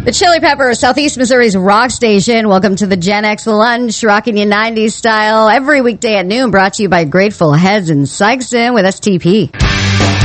The Chili Pepper, Southeast Missouri's rock station. Welcome to the Gen X Lunch, rocking you 90s style every weekday at noon, brought to you by Grateful Heads and Sykeston with STP.